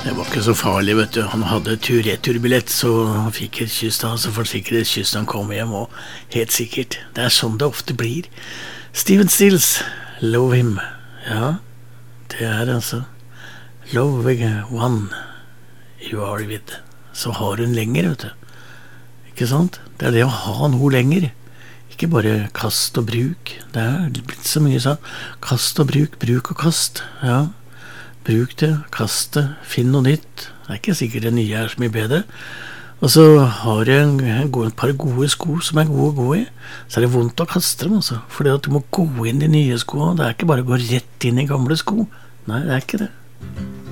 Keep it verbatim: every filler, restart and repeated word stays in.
Det var ikke så farlig, vet du. Han hadde tur-returbillett, så han fikk et kyss da, så for sikkerhets han kom hjem, og helt sikkert. Det er sånn det ofte blir. Stephen Stills, Love Him. Ja, det er altså Loving one you are with. Så har hun lenger, vet du. Ikke sant? Det er det å ha noe lenger. Ikke bare kast og bruk. Det er blitt så mye sånn. Kast og bruk, bruk og kast. Ja. Bruk det, kast det, finn noe nytt. Det er ikke sikkert det nye er så mye bedre. Og så har jeg en, en par gode sko som er gode å gå i. Så er det vondt å kaste dem også. Fordi at du må gå inn i nye sko. Det er ikke bare å gå rett inn i gamle sko. Nei, det er ikke det.